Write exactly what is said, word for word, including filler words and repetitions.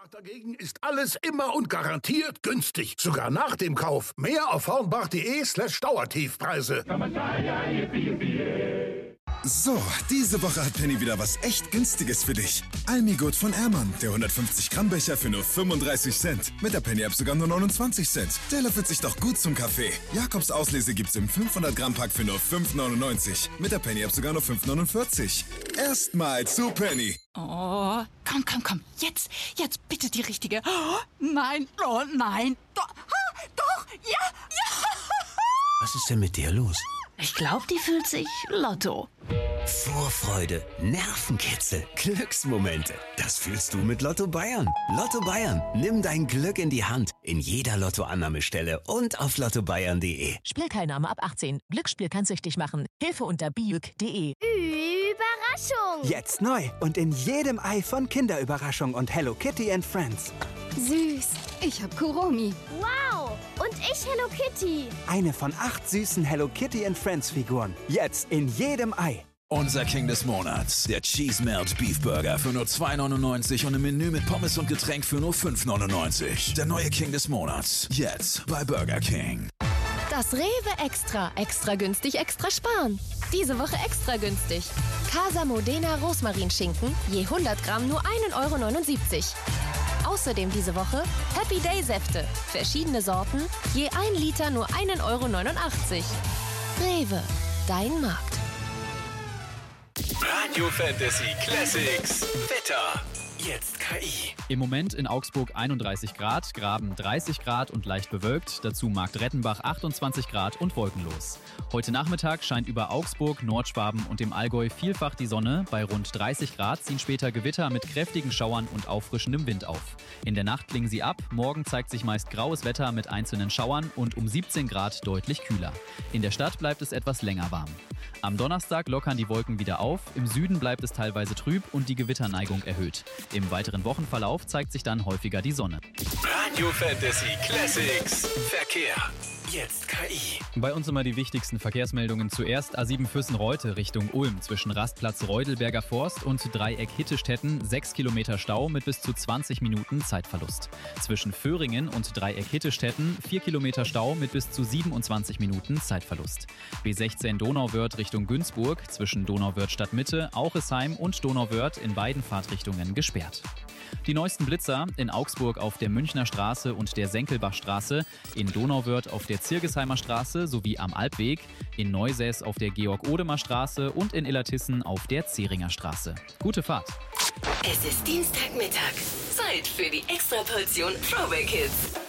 Hornbach dagegen ist alles immer und garantiert günstig. Sogar nach dem Kauf. Mehr auf hornbach.de slash Dauertiefpreise. So, diese Woche hat Penny wieder was echt Günstiges für dich. Almigurt von Ehrmann, der hundertfünfzig Gramm Becher für nur fünfunddreißig Cent. Mit der Penny-App sogar nur neunundzwanzig Cent. Der löffelt sich doch gut zum Kaffee. Jakobs Auslese gibt's im fünfhundert Gramm Pack für nur fünf neunundneunzig. Mit der Penny-App sogar nur fünf neunundvierzig. Erstmal zu Penny. Oh, komm, komm, komm. Jetzt, jetzt bitte die richtige. Oh, nein, oh nein. Doch, ah, doch, ja, ja. Was ist denn mit dir los? Ich glaube, die fühlt sich Lotto. Vorfreude, Nervenkitzel, Glücksmomente. Das fühlst du mit Lotto Bayern. Lotto Bayern, nimm dein Glück in die Hand. In jeder Lottoannahmestelle und auf lotto bayern punkt de. Spielteilnahme ab achtzehn. Glücksspiel kann süchtig machen. Hilfe unter biüg punkt de. Überraschung! Jetzt neu und in jedem Ei von Kinderüberraschung und Hello Kitty and Friends. Süß. Ich hab Kuromi. Wow. Und ich Hello Kitty. Eine von acht süßen Hello Kitty and Friends Figuren. Jetzt in jedem Ei. Unser King des Monats, der Cheese Melt Beef Burger für nur zwei neunundneunzig und im Menü mit Pommes und Getränk für nur fünf neunundneunzig. Der neue King des Monats, jetzt bei Burger King. Das Rewe Extra. Extra günstig, extra sparen. Diese Woche extra günstig. Casa Modena Rosmarinschinken, je hundert Gramm nur ein Euro neunundsiebzig. Außerdem diese Woche Happy Day Säfte. Verschiedene Sorten, je ein Liter nur ein Euro neunundachtzig. Rewe, dein Markt. Radio Fantasy Classics Wetter. Jetzt K I. Im Moment in Augsburg einunddreißig Grad, Graben dreißig Grad und leicht bewölkt, dazu Marktrettenbach achtundzwanzig Grad und wolkenlos. Heute Nachmittag scheint über Augsburg, Nordschwaben und dem Allgäu vielfach die Sonne. Bei rund dreißig Grad ziehen später Gewitter mit kräftigen Schauern und auffrischendem Wind auf. In der Nacht klingen sie ab, morgen zeigt sich meist graues Wetter mit einzelnen Schauern und um siebzehn Grad deutlich kühler. In der Stadt bleibt es etwas länger warm. Am Donnerstag lockern die Wolken wieder auf, im Süden bleibt es teilweise trüb und die Gewitterneigung erhöht. Im weiteren Wochenverlauf zeigt sich dann häufiger die Sonne. Radio Fantasy Classics Verkehr. Jetzt K I. Bei uns immer die wichtigsten Verkehrsmeldungen. Zuerst A sieben Füssen-Reute Richtung Ulm zwischen Rastplatz Reudelberger Forst und Dreieck Hittestetten sechs Kilometer Stau mit bis zu zwanzig Minuten Zeitverlust. Zwischen Föhringen und Dreieck Hittestetten vier Kilometer Stau mit bis zu siebenundzwanzig Minuten Zeitverlust. B sechzehn Donauwörth Richtung Günzburg zwischen Donauwörth Stadtmitte, Auchesheim und Donauwörth in beiden Fahrtrichtungen gesperrt. Die neuesten Blitzer in Augsburg auf der Münchner Straße und der Senkelbachstraße, in Donauwörth auf der Zirgesheimer Straße sowie am Alpweg, in Neusäß auf der Georg-Odemer Straße und in Illertissen auf der Zeringer Straße. Gute Fahrt! Es ist Dienstagmittag. Zeit für die Extraportion Throwback Hits.